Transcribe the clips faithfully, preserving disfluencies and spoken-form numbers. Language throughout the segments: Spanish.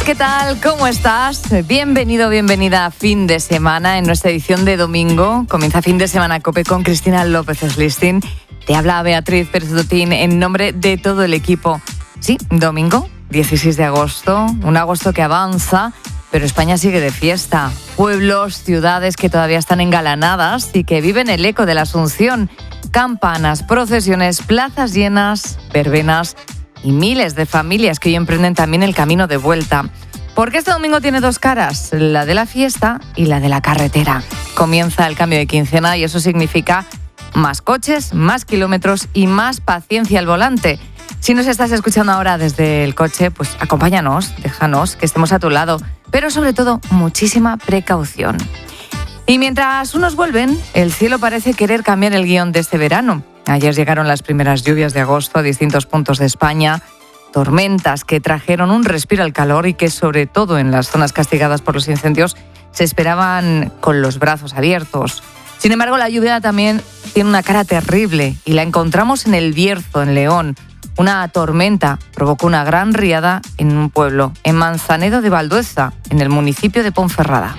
¿qué tal? ¿Cómo estás? Bienvenido, bienvenida a Fin de Semana en nuestra edición de domingo. Comienza Fin de Semana COPE con Cristina López Slistin. Te habla Beatriz Pérez Dotín en nombre de todo el equipo. Sí, domingo, dieciséis de agosto, un agosto que avanza, pero España sigue de fiesta. Pueblos, ciudades que todavía están engalanadas y que viven el eco de la Asunción. Campanas, procesiones, plazas llenas, verbenas y miles de familias que hoy emprenden también el camino de vuelta. Porque este domingo tiene dos caras, la de la fiesta y la de la carretera. Comienza el cambio de quincena y eso significa más coches, más kilómetros y más paciencia al volante. Si nos estás escuchando ahora desde el coche, pues acompáñanos, déjanos que estemos a tu lado, pero sobre todo muchísima precaución. Y mientras unos vuelven, el cielo parece querer cambiar el guión de este verano. Ayer llegaron las primeras lluvias de agosto a distintos puntos de España, tormentas que trajeron un respiro al calor y que, sobre todo en las zonas castigadas por los incendios, se esperaban con los brazos abiertos. Sin embargo, la lluvia también tiene una cara terrible y la encontramos en El Bierzo, en León. Una tormenta provocó una gran riada en un pueblo, en Manzanedo de Valdueza, en el municipio de Ponferrada.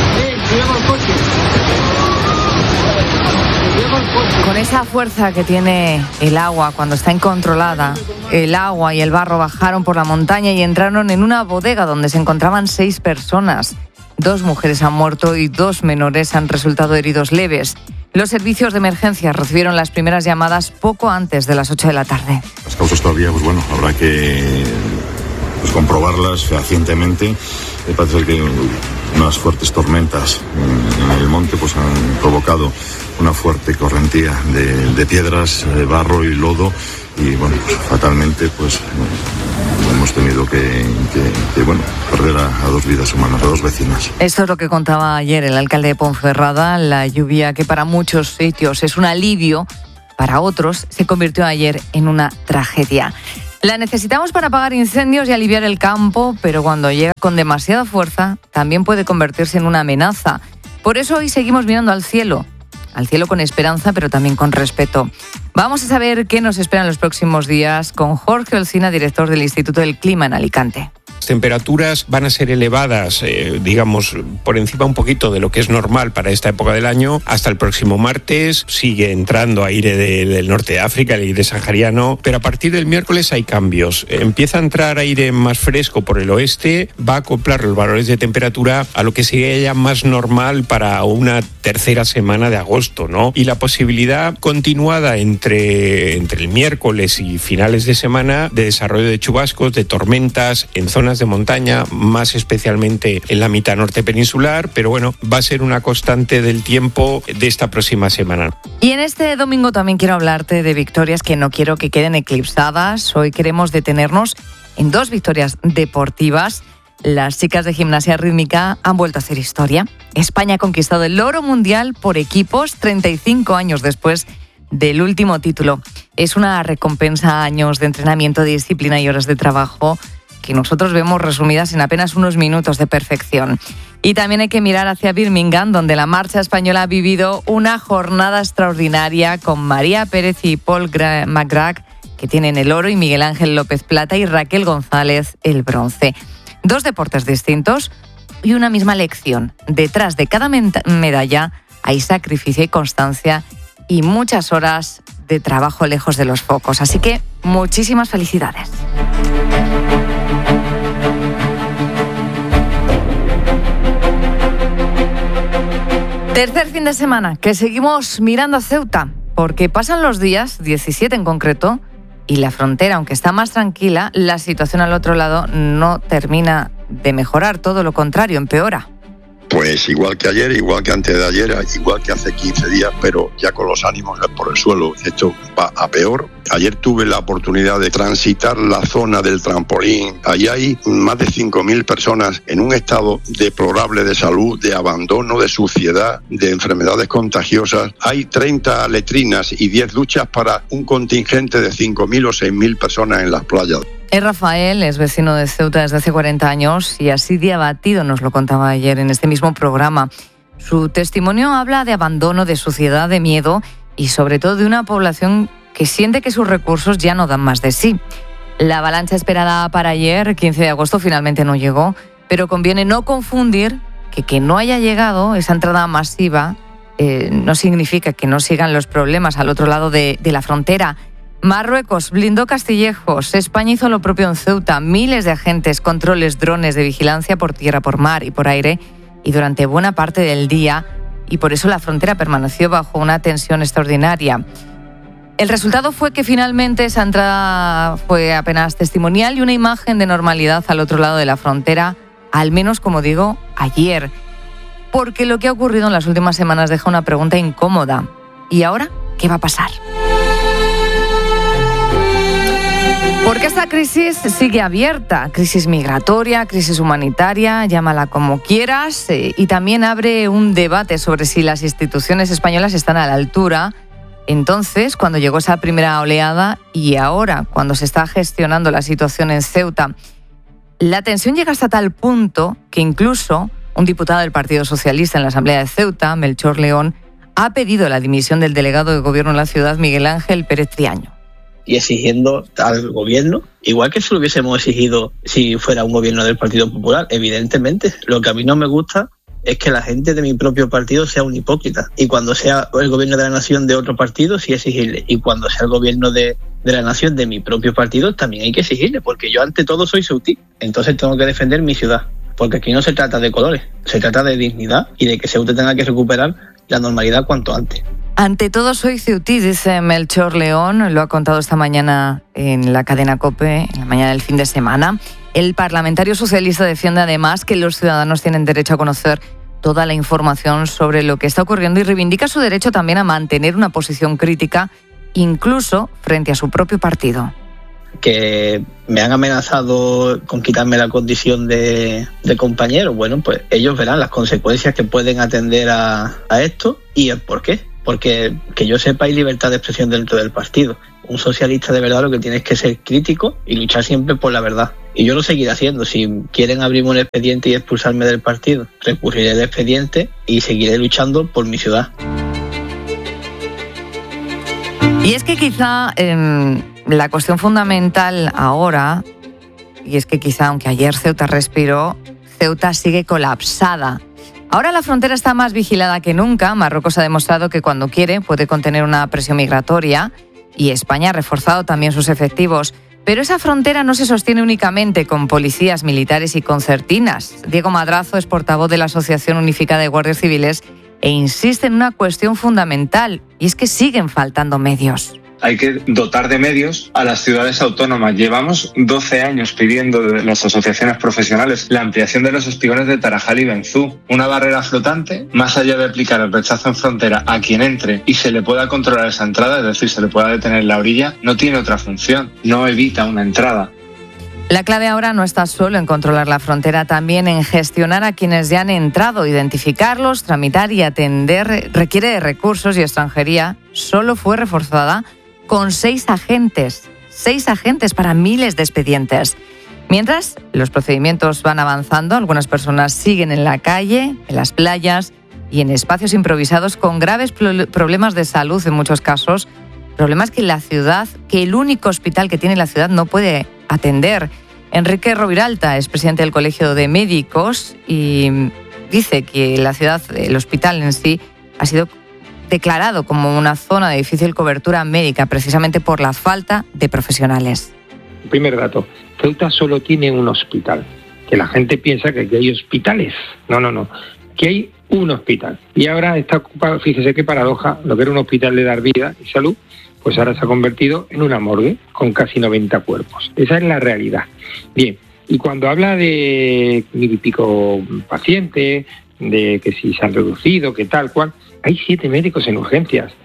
Con esa fuerza que tiene el agua cuando está incontrolada, el agua y el barro bajaron por la montaña y entraron en una bodega donde se encontraban seis personas. Dos mujeres han muerto y dos menores han resultado heridos leves. Los servicios de emergencia recibieron las primeras llamadas poco antes de las ocho de la tarde. Las causas todavía, pues bueno, habrá que pues, comprobarlas fehacientemente. Me parece que unas fuertes tormentas en el monte pues han provocado una fuerte correntía de, de piedras, de barro y lodo y bueno, pues, fatalmente pues hemos tenido que, que, que bueno, perder a, a dos vidas humanas, a dos vecinas. Esto es lo que contaba ayer el alcalde de Ponferrada. La lluvia, que para muchos sitios es un alivio, para otros se convirtió ayer en una tragedia. La necesitamos para apagar incendios y aliviar el campo, pero cuando llega con demasiada fuerza también puede convertirse en una amenaza. Por eso hoy seguimos mirando al cielo, al cielo con esperanza, pero también con respeto. Vamos a saber qué nos espera en los próximos días con Jorge Olcina, director del Instituto del Clima en Alicante. Las temperaturas van a ser elevadas, eh, digamos, por encima un poquito de lo que es normal para esta época del año. Hasta el próximo martes sigue entrando aire de, del norte de África, el aire sahariano, pero a partir del miércoles hay cambios. Empieza a entrar aire más fresco por el oeste, va a acoplar los valores de temperatura a lo que sería ya más normal para una tercera semana de agosto, ¿no? Y la posibilidad continuada entre, entre el miércoles y finales de semana de desarrollo de chubascos, de tormentas en zonas de montaña, más especialmente en la mitad norte peninsular, pero bueno, va a ser una constante del tiempo de esta próxima semana. Y en este domingo también quiero hablarte de victorias que no quiero que queden eclipsadas. Hoy queremos detenernos en dos victorias deportivas. Las chicas de gimnasia rítmica han vuelto a hacer historia. España ha conquistado el oro mundial por equipos treinta y cinco años después del último título. Es una recompensa a años de entrenamiento, de disciplina y horas de trabajo que nosotros vemos resumidas en apenas unos minutos de perfección. Y también hay que mirar hacia Birmingham, donde la marcha española ha vivido una jornada extraordinaria con María Pérez y Paul McGrath, que tienen el oro, y Miguel Ángel López plata y Raquel González el bronce. Dos deportes distintos y una misma lección. Detrás de cada medalla hay sacrificio y constancia y muchas horas de trabajo lejos de los focos. Así que muchísimas felicidades. Tercer fin de semana, que seguimos mirando a Ceuta, porque pasan los días, diecisiete en concreto, y la frontera, aunque está más tranquila, la situación al otro lado no termina de mejorar, todo lo contrario, empeora. Pues igual que ayer, igual que antes de ayer, igual que hace quince días, pero ya con los ánimos por el suelo. Esto va a peor. Ayer tuve la oportunidad de transitar la zona del trampolín. Allí hay más de cinco mil personas en un estado deplorable de salud, de abandono, de suciedad, de enfermedades contagiosas. Hay treinta letrinas y diez duchas para un contingente de cinco mil o seis mil personas en las playas. Es Rafael, es vecino de Ceuta desde hace cuarenta años y así de abatido nos lo contaba ayer en este mismo programa. Su testimonio habla de abandono, de suciedad, de miedo y sobre todo de una población que siente que sus recursos ya no dan más de sí. La avalancha esperada para ayer, quince de agosto, finalmente no llegó, pero conviene no confundir que que no haya llegado esa entrada masiva eh, no significa que no sigan los problemas al otro lado de, de la frontera. Marruecos blindó Castillejos, España hizo lo propio en Ceuta, miles de agentes, controles, drones de vigilancia por tierra, por mar y por aire, y durante buena parte del día, y por eso la frontera permaneció bajo una tensión extraordinaria. El resultado fue que finalmente esa entrada fue apenas testimonial y una imagen de normalidad al otro lado de la frontera, al menos, como digo, ayer. Porque lo que ha ocurrido en las últimas semanas deja una pregunta incómoda. ¿Y ahora qué va a pasar? Porque esta crisis sigue abierta, crisis migratoria, crisis humanitaria, llámala como quieras, eh, y también abre un debate sobre si las instituciones españolas están a la altura. Entonces, cuando llegó esa primera oleada y ahora, cuando se está gestionando la situación en Ceuta, la tensión llega hasta tal punto que incluso un diputado del Partido Socialista en la Asamblea de Ceuta, Melchor León, ha pedido la dimisión del delegado de gobierno en la ciudad, Miguel Ángel Pérez Triaño. Y exigiendo al gobierno, igual que se lo hubiésemos exigido si fuera un gobierno del Partido Popular, evidentemente. Lo que a mí no me gusta es que la gente de mi propio partido sea un hipócrita. Y cuando sea el gobierno de la nación de otro partido, sí exigirle. Y cuando sea el gobierno de, de la nación de mi propio partido, también hay que exigirle, porque yo ante todo soy ceutí. Entonces tengo que defender mi ciudad. Porque aquí no se trata de colores, se trata de dignidad y de que Ceuta tenga que recuperar la normalidad cuanto antes. Ante todo soy ceutí, dice Melchor León, lo ha contado esta mañana en la cadena COPE, en la mañana del fin de semana. El parlamentario socialista defiende además que los ciudadanos tienen derecho a conocer toda la información sobre lo que está ocurriendo y reivindica su derecho también a mantener una posición crítica, incluso frente a su propio partido. Que me han amenazado con quitarme la condición de, de compañero, bueno, pues ellos verán las consecuencias que pueden atender a, a esto y el por qué. Porque que yo sepa hay libertad de expresión dentro del partido. Un socialista de verdad lo que tiene es que ser crítico y luchar siempre por la verdad. Y yo lo seguiré haciendo. Si quieren abrirme un expediente y expulsarme del partido, recurriré al expediente y seguiré luchando por mi ciudad. Y es que quizá eh, la cuestión fundamental ahora, y es que quizá aunque ayer Ceuta respiró, Ceuta sigue colapsada. Ahora la frontera está más vigilada que nunca. Marruecos ha demostrado que cuando quiere puede contener una presión migratoria y España ha reforzado también sus efectivos. Pero esa frontera no se sostiene únicamente con policías, militares y concertinas. Diego Madrazo es portavoz de la Asociación Unificada de Guardias Civiles e insiste en una cuestión fundamental, y es que siguen faltando medios. Hay que dotar de medios a las ciudades autónomas. Llevamos doce años pidiendo de las asociaciones profesionales la ampliación de los espigones de Tarajal y Benzú. Una barrera flotante, más allá de aplicar el rechazo en frontera a quien entre y se le pueda controlar esa entrada, es decir, se le pueda detener en la orilla, no tiene otra función, no evita una entrada. La clave ahora no está solo en controlar la frontera, también en gestionar a quienes ya han entrado, identificarlos, tramitar y atender. Requiere de recursos y extranjería solo fue reforzada con seis agentes, seis agentes para miles de expedientes. Mientras los procedimientos van avanzando, algunas personas siguen en la calle, en las playas y en espacios improvisados con graves problemas de salud en muchos casos, problemas que la ciudad, que el único hospital que tiene la ciudad no puede atender. Enrique Roviralta es presidente del Colegio de Médicos y dice que la ciudad, el hospital en sí, ha sido declarado como una zona de difícil cobertura médica precisamente por la falta de profesionales. Primer dato, Ceuta solo tiene un hospital, que la gente piensa que aquí hay hospitales. No, no, no, que hay un hospital. Y ahora está ocupado, fíjese qué paradoja, lo que era un hospital de dar vida y salud, pues ahora se ha convertido en una morgue con casi noventa cuerpos. Esa es la realidad. Bien, y cuando habla de mil y pico pacientes, de que si se han reducido, que tal cual, hay siete médicos en urgencias.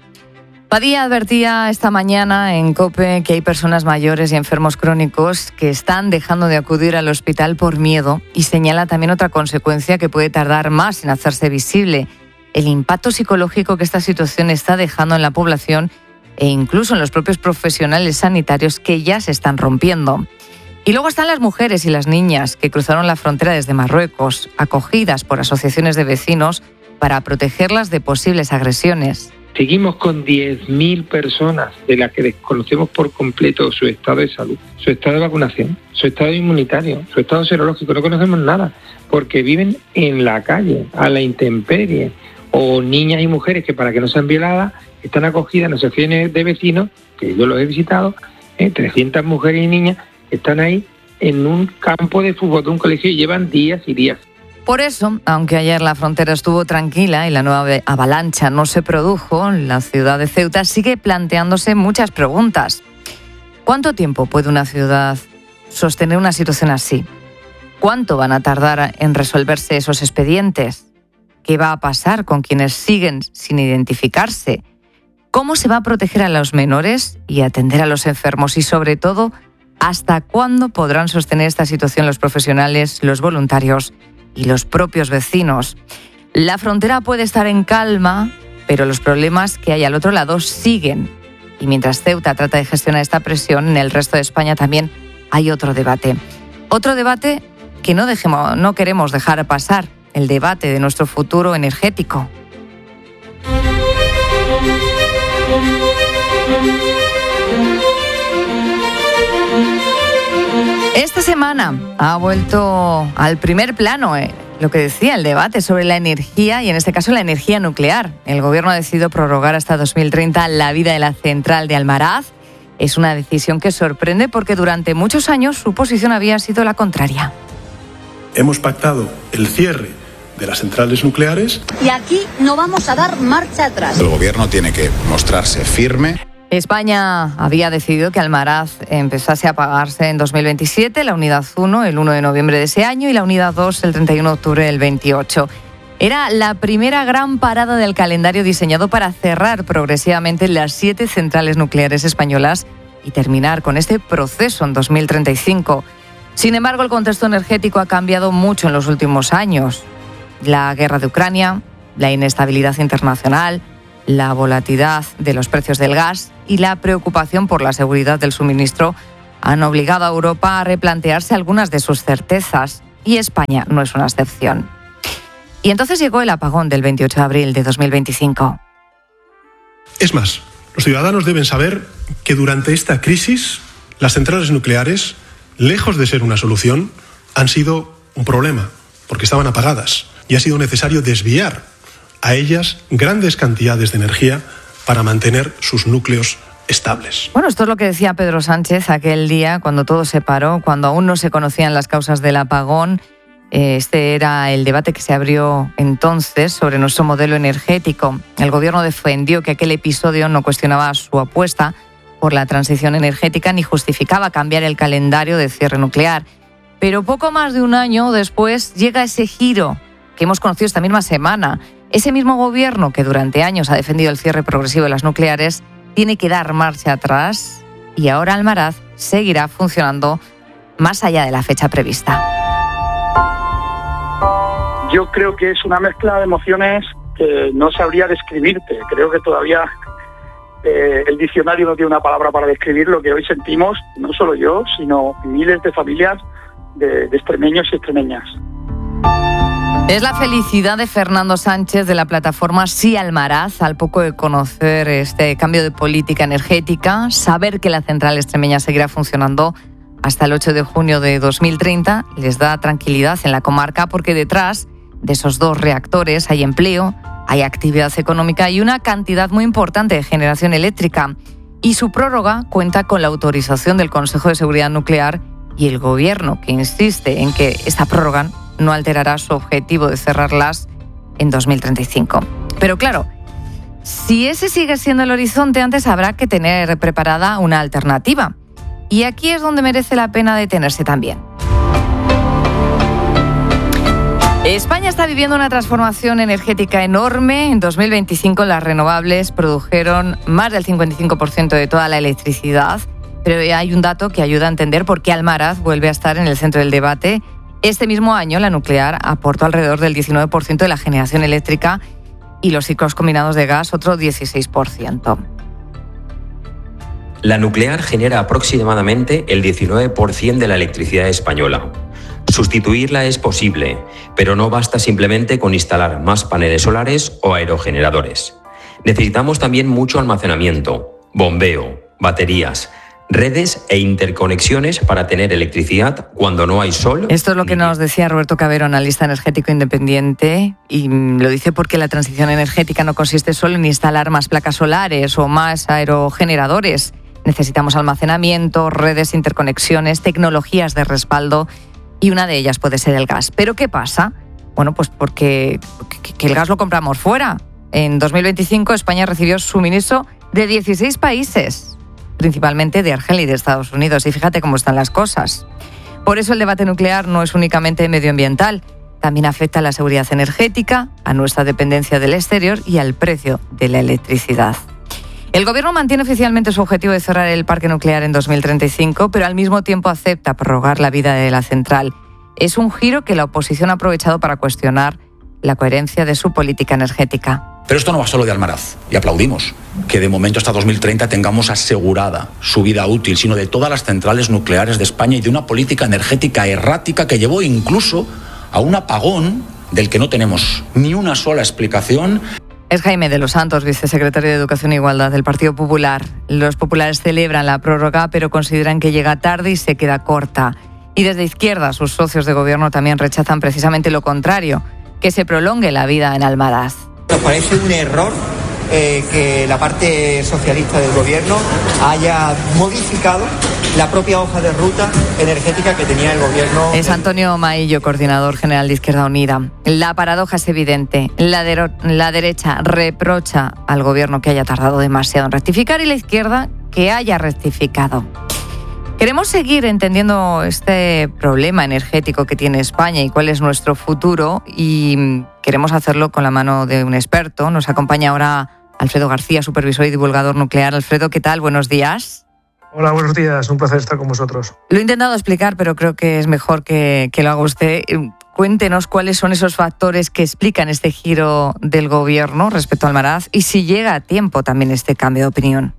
Padilla advertía esta mañana en COPE que hay personas mayores y enfermos crónicos que están dejando de acudir al hospital por miedo y señala también otra consecuencia que puede tardar más en hacerse visible: el impacto psicológico que esta situación está dejando en la población e incluso en los propios profesionales sanitarios que ya se están rompiendo. Y luego están las mujeres y las niñas que cruzaron la frontera desde Marruecos, acogidas por asociaciones de vecinos para protegerlas de posibles agresiones. Seguimos con diez mil personas de las que desconocemos por completo su estado de salud, su estado de vacunación, su estado inmunitario, su estado serológico. No conocemos nada porque viven en la calle, a la intemperie, o niñas y mujeres que, para que no sean violadas, están acogidas en asociaciones de vecinos, que yo los he visitado, ¿eh? trescientas mujeres y niñas están ahí en un campo de fútbol de un colegio y llevan días y días. Por eso, aunque ayer la frontera estuvo tranquila y la nueva avalancha no se produjo, la ciudad de Ceuta sigue planteándose muchas preguntas. ¿Cuánto tiempo puede una ciudad sostener una situación así? ¿Cuánto van a tardar en resolverse esos expedientes? ¿Qué va a pasar con quienes siguen sin identificarse? ¿Cómo se va a proteger a los menores y atender a los enfermos? Y sobre todo, ¿hasta cuándo podrán sostener esta situación los profesionales, los voluntarios y los propios vecinos? La frontera puede estar en calma, pero los problemas que hay al otro lado siguen. Y mientras Ceuta trata de gestionar esta presión, en el resto de España también hay otro debate. Otro debate que no, dejemos, no queremos dejar pasar, el debate de nuestro futuro energético. Esta semana ha vuelto al primer plano eh, lo que decía el debate sobre la energía y en este caso la energía nuclear. El gobierno ha decidido prorrogar hasta dos mil treinta la vida de la central de Almaraz. Es una decisión que sorprende porque durante muchos años su posición había sido la contraria. Hemos pactado el cierre de las centrales nucleares. Y aquí no vamos a dar marcha atrás. El gobierno tiene que mostrarse firme. España había decidido que Almaraz empezase a apagarse en dos mil veintisiete, la unidad uno el uno de noviembre de ese año y la unidad dos el treinta y uno de octubre del veintiocho. Era la primera gran parada del calendario diseñado para cerrar progresivamente las siete centrales nucleares españolas y terminar con este proceso en dos mil treinta y cinco. Sin embargo, el contexto energético ha cambiado mucho en los últimos años. La guerra de Ucrania, la inestabilidad internacional, la volatilidad de los precios del gas y la preocupación por la seguridad del suministro han obligado a Europa a replantearse algunas de sus certezas, y España no es una excepción. Y entonces llegó el apagón del veintiocho de abril de dos mil veinticinco. Es más, los ciudadanos deben saber que durante esta crisis las centrales nucleares, lejos de ser una solución, han sido un problema, porque estaban apagadas y ha sido necesario desviar a ellas grandes cantidades de energía para mantener sus núcleos estables. Bueno, esto es lo que decía Pedro Sánchez aquel día cuando todo se paró, cuando aún no se conocían las causas del apagón. Este era el debate que se abrió entonces sobre nuestro modelo energético. El gobierno defendió que aquel episodio no cuestionaba su apuesta por la transición energética ni justificaba cambiar el calendario de cierre nuclear. Pero poco más de un año después llega ese giro que hemos conocido esta misma semana. Ese mismo gobierno que durante años ha defendido el cierre progresivo de las nucleares tiene que dar marcha atrás y ahora Almaraz seguirá funcionando más allá de la fecha prevista. Yo creo que es una mezcla de emociones que no sabría describirte. Creo que todavía eh, el diccionario no tiene una palabra para describir lo que hoy sentimos, no solo yo, sino miles de familias de, de extremeños y extremeñas. Es la felicidad de Fernando Sánchez de la plataforma Sí Almaraz al poco de conocer este cambio de política energética, saber que la central extremeña seguirá funcionando hasta el ocho de junio de dos mil treinta, les da tranquilidad en la comarca porque detrás de esos dos reactores hay empleo, hay actividad económica y una cantidad muy importante de generación eléctrica. Y su prórroga cuenta con la autorización del Consejo de Seguridad Nuclear y el Gobierno, que insiste en que esta prórroga no alterará su objetivo de cerrarlas en dos mil treinta y cinco. Pero claro, si ese sigue siendo el horizonte, antes habrá que tener preparada una alternativa. Y aquí es donde merece la pena detenerse también. España está viviendo una transformación energética enorme. En dos mil veinticinco las renovables produjeron más del cincuenta y cinco por ciento de toda la electricidad. Pero hay un dato que ayuda a entender por qué Almaraz vuelve a estar en el centro del debate. Este mismo año la nuclear aportó alrededor del diecinueve por ciento de la generación eléctrica y los ciclos combinados de gas otro dieciséis por ciento. La nuclear genera aproximadamente el diecinueve por ciento de la electricidad española. Sustituirla es posible, pero no basta simplemente con instalar más paneles solares o aerogeneradores. Necesitamos también mucho almacenamiento, bombeo, baterías, redes e interconexiones para tener electricidad cuando no hay sol. Esto es lo que nos decía Roberto Cabero, analista energético independiente, y lo dice porque la transición energética no consiste solo en instalar más placas solares o más aerogeneradores. Necesitamos almacenamiento, redes, interconexiones, tecnologías de respaldo, y una de ellas puede ser el gas. ¿Pero qué pasa? Bueno, pues porque que el gas lo compramos fuera. En dos mil veinticinco España recibió suministro de dieciséis países, principalmente de Argelia y de Estados Unidos. Y fíjate cómo están las cosas. Por eso el debate nuclear no es únicamente medioambiental, también afecta a la seguridad energética, a nuestra dependencia del exterior y al precio de la electricidad. El Gobierno mantiene oficialmente su objetivo de cerrar el parque nuclear en dos mil treinta y cinco, pero al mismo tiempo acepta prorrogar la vida de la central. Es un giro que la oposición ha aprovechado para cuestionar la coherencia de su política energética. Pero esto no va solo de Almaraz, y aplaudimos que de momento hasta dos mil treinta tengamos asegurada su vida útil, sino de todas las centrales nucleares de España y de una política energética errática que llevó incluso a un apagón del que no tenemos ni una sola explicación. Es Jaime de los Santos, vicesecretario de Educación e Igualdad del Partido Popular. Los populares celebran la prórroga, pero consideran que llega tarde y se queda corta. Y desde Izquierda, sus socios de gobierno también rechazan precisamente lo contrario, que se prolongue la vida en Almaraz. Nos parece un error eh, que la parte socialista del gobierno haya modificado la propia hoja de ruta energética que tenía el gobierno. Es Antonio Maillo, coordinador general de Izquierda Unida. La paradoja es evidente. La, de- la derecha reprocha al gobierno que haya tardado demasiado en rectificar y la izquierda que haya rectificado. Queremos seguir entendiendo este problema energético que tiene España y cuál es nuestro futuro, y queremos hacerlo con la mano de un experto. Nos acompaña ahora Alfredo García, supervisor y divulgador nuclear. Alfredo, ¿qué tal? Buenos días. Hola, buenos días. Un placer estar con vosotros. Lo he intentado explicar, pero creo que es mejor que, que lo haga usted. Cuéntenos cuáles son esos factores que explican este giro del gobierno respecto a Almaraz y si llega a tiempo también este cambio de opinión.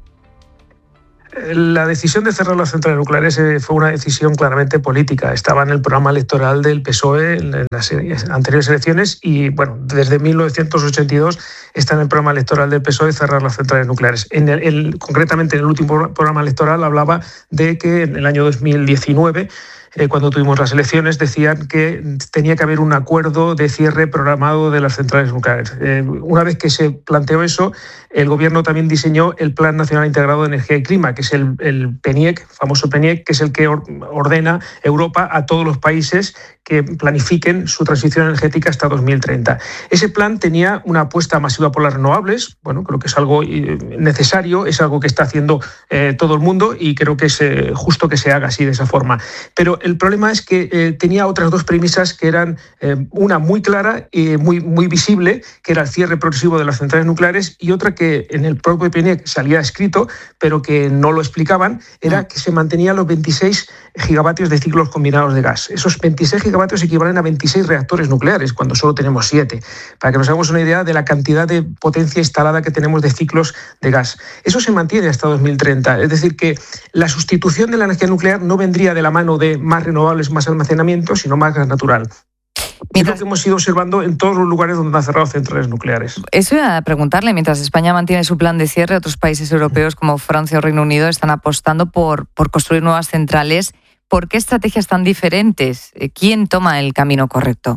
La decisión de cerrar las centrales nucleares fue una decisión claramente política. Estaba en el programa electoral del P S O E en las anteriores elecciones y, bueno, desde mil novecientos ochenta y dos está en el programa electoral del P S O E cerrar las centrales nucleares. En el, el, concretamente, en el último programa electoral hablaba de que en el año dos mil diecinueve, eh, cuando tuvimos las elecciones, decían que tenía que haber un acuerdo de cierre programado de las centrales nucleares. Eh, una vez que se planteó eso, el Gobierno también diseñó el Plan Nacional Integrado de Energía y Clima, que es el, el PENIEC, famoso PENIEC, que es el que or, ordena Europa a todos los países que planifiquen su transición energética hasta dos mil treinta. Ese plan tenía una apuesta masiva por las renovables. Bueno, creo que es algo necesario, es algo que está haciendo eh, todo el mundo y creo que es eh, justo que se haga así, de esa forma. Pero el problema es que eh, tenía otras dos premisas que eran eh, una muy clara y muy, muy visible, que era el cierre progresivo de las centrales nucleares, y otra que en el propio PENIEC salía escrito, pero que no lo explicaban, era que se mantenían los veintiséis gigavatios de ciclos combinados de gas. Esos veintiséis gigavatios equivalen a veintiséis reactores nucleares, cuando solo tenemos siete, para que nos hagamos una idea de la cantidad de potencia instalada que tenemos de ciclos de gas. Eso se mantiene hasta dos mil treinta, es decir, que la sustitución de la energía nuclear no vendría de la mano de más renovables, más almacenamiento, sino más gas natural. Mientras... Es lo que hemos ido observando en todos los lugares donde han cerrado centrales nucleares. Eso iba a preguntarle. Mientras España mantiene su plan de cierre, otros países europeos como Francia o Reino Unido están apostando por, por construir nuevas centrales. ¿Por qué estrategias tan diferentes? ¿Quién toma el camino correcto?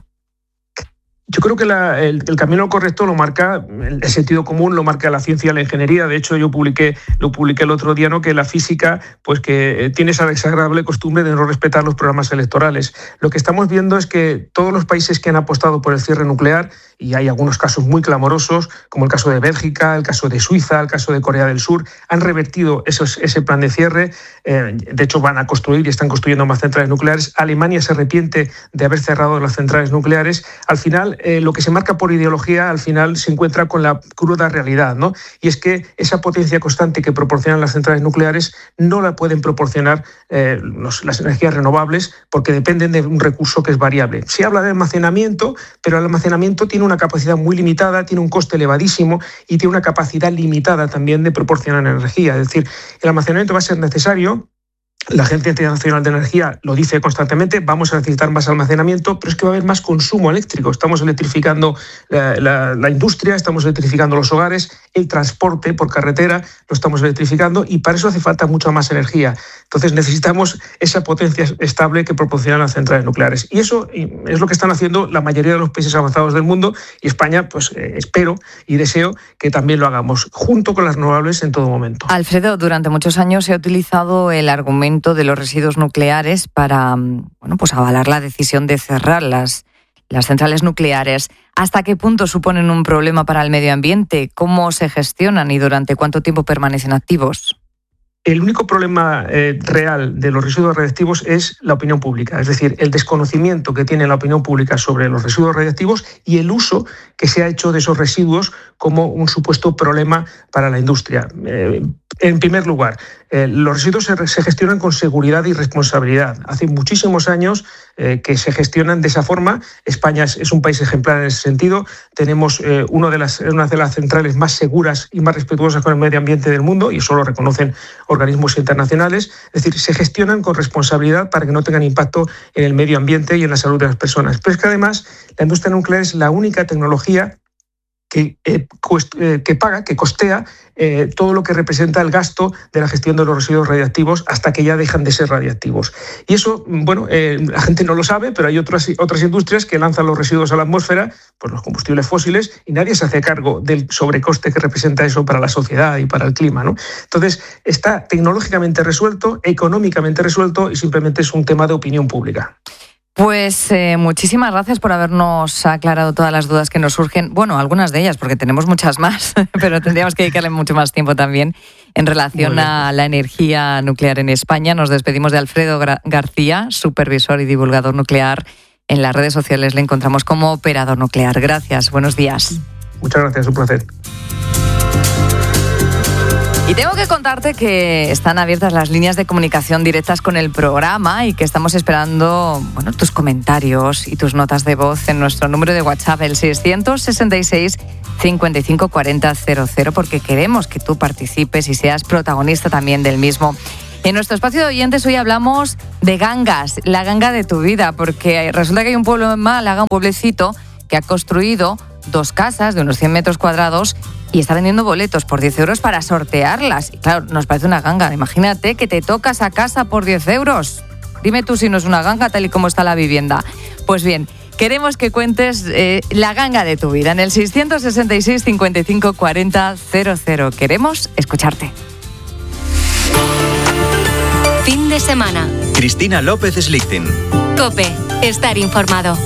Yo creo que la, el, el camino correcto lo marca el, el sentido común, lo marca la ciencia y la ingeniería. De hecho, yo publiqué, lo publiqué el otro día, ¿no?, que la física, pues que tiene esa desagradable costumbre de no respetar los programas electorales. Lo que estamos viendo es que todos los países que han apostado por el cierre nuclear, y hay algunos casos muy clamorosos, como el caso de Bélgica, el caso de Suiza, el caso de Corea del Sur, han revertido esos, ese plan de cierre. Eh, de hecho, van a construir y están construyendo más centrales nucleares. Alemania se arrepiente de haber cerrado las centrales nucleares. Al final, Eh, lo que se marca por ideología al final se encuentra con la cruda realidad, ¿no? Y es que esa potencia constante que proporcionan las centrales nucleares no la pueden proporcionar eh, los, las energías renovables, porque dependen de un recurso que es variable. Se habla de almacenamiento, pero el almacenamiento tiene una capacidad muy limitada, tiene un coste elevadísimo y tiene una capacidad limitada también de proporcionar energía. Es decir, el almacenamiento va a ser necesario, La Agencia Internacional de Energía lo dice constantemente, vamos a necesitar más almacenamiento, pero es que va a haber más consumo eléctrico. Estamos electrificando la, la, la industria, estamos electrificando los hogares, el transporte por carretera lo estamos electrificando y para eso hace falta mucha más energía. Entonces necesitamos esa potencia estable que proporcionan las centrales nucleares. Y eso es lo que están haciendo la mayoría de los países avanzados del mundo y España, pues eh, espero y deseo que también lo hagamos junto con las renovables en todo momento. Alfredo, durante muchos años se ha utilizado el argumento de los residuos nucleares para, bueno, pues avalar la decisión de cerrar las, las centrales nucleares. ¿Hasta qué punto suponen un problema para el medio ambiente? ¿Cómo se gestionan y durante cuánto tiempo permanecen activos? El único problema eh, real de los residuos radiactivos es la opinión pública, es decir, el desconocimiento que tiene la opinión pública sobre los residuos radiactivos y el uso que se ha hecho de esos residuos como un supuesto problema para la industria. Eh, en primer lugar, eh, los residuos se, se gestionan con seguridad y responsabilidad. Hace muchísimos años eh, que se gestionan de esa forma. España es, es un país ejemplar en ese sentido. Tenemos eh, uno de las, una de las centrales más seguras y más respetuosas con el medio ambiente del mundo y eso lo reconocen organismos internacionales, es decir, se gestionan con responsabilidad para que no tengan impacto en el medio ambiente y en la salud de las personas. Pero es que además la industria nuclear es la única tecnología que, eh, cuest- eh, que paga, que costea eh, todo lo que representa el gasto de la gestión de los residuos radiactivos hasta que ya dejan de ser radiactivos. Y eso, bueno, eh, la gente no lo sabe, pero hay otras, otras industrias que lanzan los residuos a la atmósfera, pues los combustibles fósiles, y nadie se hace cargo del sobrecoste que representa eso para la sociedad y para el clima, ¿no? Entonces, está tecnológicamente resuelto, económicamente resuelto y simplemente es un tema de opinión pública. Pues eh, muchísimas gracias por habernos aclarado todas las dudas que nos surgen. Bueno, algunas de ellas, porque tenemos muchas más, pero tendríamos que dedicarle mucho más tiempo también en relación a la energía nuclear en España. Nos despedimos de Alfredo Gra- García, supervisor y divulgador nuclear. En las redes sociales le encontramos como operador nuclear. Gracias, buenos días. Muchas gracias, un placer. Y tengo que contarte que están abiertas las líneas de comunicación directas con el programa y que estamos esperando, bueno, tus comentarios y tus notas de voz en nuestro número de WhatsApp, el seiscientos sesenta y seis, cincuenta y cinco cuarenta cero cero, porque queremos que tú participes y seas protagonista también del mismo. En nuestro espacio de oyentes hoy hablamos de gangas, la ganga de tu vida, porque resulta que hay un pueblo en Málaga, un pueblecito que ha construido dos casas de unos cien metros cuadrados y está vendiendo boletos por diez euros para sortearlas. Y claro, nos parece una ganga. Imagínate que te toca esa casa por diez euros. Dime tú si no es una ganga tal y como está la vivienda. Pues bien, queremos que cuentes eh, la ganga de tu vida en el seiscientos sesenta y seis, cincuenta y cinco cuarenta cero cero. Queremos escucharte. Fin de semana. Cristina López Slichting. COPE. Estar informado.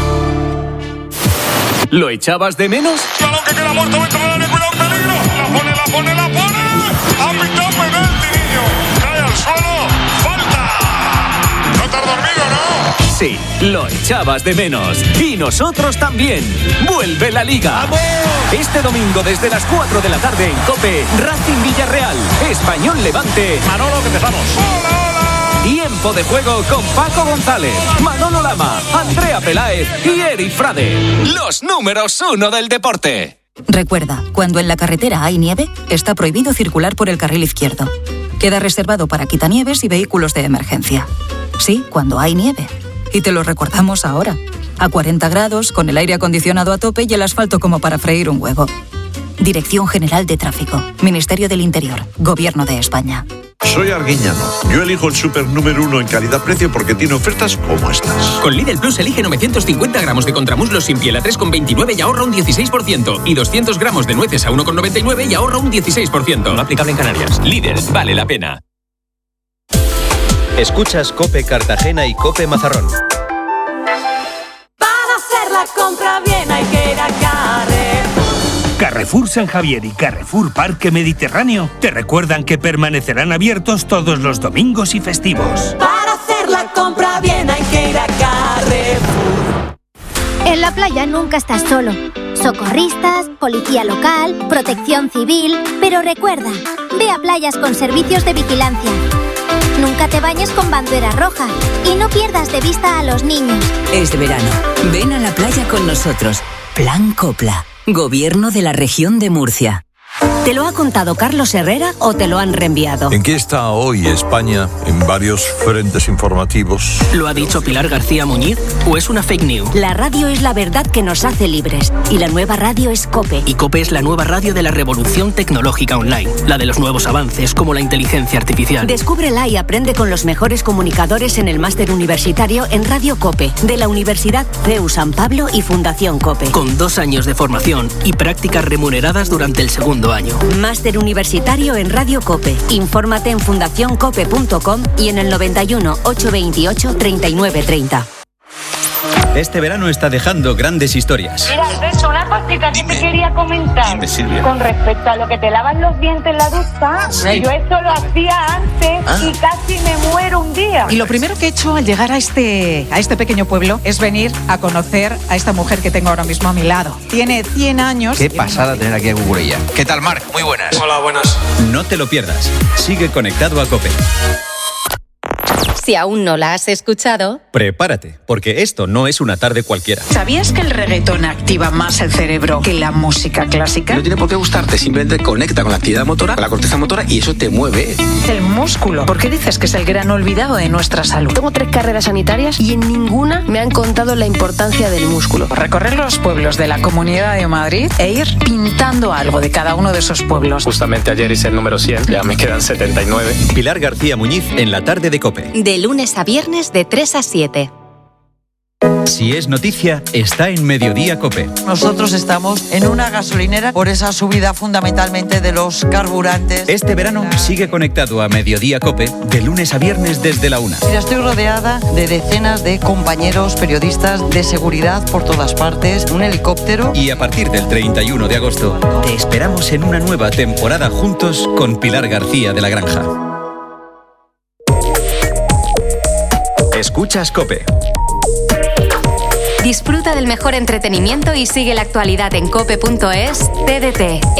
¿Lo echabas de menos? Balón que queda muerto dentro del área, cuidado, peligro. La pone, la pone, la pone. Ha pitado penalti, niño. Cae al suelo. Falta. No te has dormido, ¿no? Sí, lo echabas de menos. Y nosotros también. Vuelve la Liga. ¡Vamos! Este domingo desde las cuatro de la tarde en COPE, Racing Villarreal, Español Levante. Manolo, que empezamos. ¡Hola, hola! Tiempo de juego con Paco González, Manolo Lama, Andrea Peláez y Eric Frade. Los números uno del deporte. Recuerda, cuando en la carretera hay nieve, está prohibido circular por el carril izquierdo. Queda reservado para quitanieves y vehículos de emergencia. Sí, cuando hay nieve. Y te lo recordamos ahora. A cuarenta grados, con el aire acondicionado a tope y el asfalto como para freír un huevo. Dirección General de Tráfico. Ministerio del Interior. Gobierno de España. Soy Arguiñano. Yo elijo el súper número uno en calidad-precio porque tiene ofertas como estas. Con Lidl Plus elige novecientos cincuenta gramos de contramuslos sin piel a tres con veintinueve y ahorra un dieciséis por ciento. Y doscientos gramos de nueces a uno con noventa y nueve y ahorra un dieciséis por ciento. No aplicable en Canarias. Lidl, vale la pena. Escuchas COPE Cartagena y COPE Mazarrón. Para hacer la compra bien hay que ir a Carrefour. Carrefour San Javier y Carrefour Parque Mediterráneo te recuerdan que permanecerán abiertos todos los domingos y festivos. Para hacer la compra bien hay que ir a Carrefour. En la playa nunca estás solo. Socorristas, policía local, protección civil. Pero recuerda, ve a playas con servicios de vigilancia. Nunca te bañes con bandera roja y no pierdas de vista a los niños. Es verano. Ven a la playa con nosotros. Plan Copla. Gobierno de la Región de Murcia. ¿Te lo ha contado Carlos Herrera o te lo han reenviado? ¿En qué está hoy España en varios frentes informativos? ¿Lo ha dicho Pilar García Muñiz o es una fake news? La radio es la verdad que nos hace libres y la nueva radio es COPE. Y COPE es la nueva radio de la revolución tecnológica online, la de los nuevos avances como la inteligencia artificial. Descúbrela y aprende con los mejores comunicadores en el máster universitario en Radio COPE de la Universidad C E U San Pablo y Fundación COPE. Con dos años de formación y prácticas remuneradas durante el segundo año. Máster universitario en Radio COPE. Infórmate en fundación cope punto com y en el noventa y uno, ochocientos veintiocho, treinta y nueve treinta. Este verano está dejando grandes historias. Mira, Alberto, una cosita que te quería comentar. Dime, Silvia. Con respecto a lo que te lavan los dientes en la ducha, Sí. yo eso lo hacía antes Ah. y casi me muero un día. Y lo primero que he hecho al llegar a este, a este pequeño pueblo es venir a conocer a esta mujer que tengo ahora mismo a mi lado. Tiene cien años. Qué pasada tener aquí a Cucurella. ¿Qué tal, Marc? Muy buenas. Hola, buenas. No te lo pierdas. Sigue conectado a COPE. Si aún no la has escuchado, Prepárate, porque esto no es una tarde cualquiera. ¿Sabías que el reggaetón activa más el cerebro que la música clásica? No tiene por qué gustarte, simplemente conecta con la actividad motora, con la corteza motora y eso te mueve. El músculo. ¿Por qué dices que es el gran olvidado de nuestra salud? Tengo tres carreras sanitarias y en ninguna me han contado la importancia del músculo. Recorrer los pueblos de la Comunidad de Madrid e ir pintando algo de cada uno de esos pueblos. Justamente ayer hice el número cien, ya me quedan setenta y nueve. Pilar García Muñiz en la tarde de COPE. de lunes a viernes de tres a siete. Si es noticia, está en Mediodía COPE. Nosotros estamos en una gasolinera por esa subida fundamentalmente de los carburantes. Este verano sigue conectado a Mediodía COPE de lunes a viernes desde la una. Mira, estoy rodeada de decenas de compañeros periodistas de seguridad por todas partes, un helicóptero. Y a partir del treinta y uno de agosto, te esperamos en una nueva temporada juntos con Pilar García de la Granja. Escuchas COPE. Disfruta del mejor entretenimiento y sigue la actualidad en cope punto es. T D T,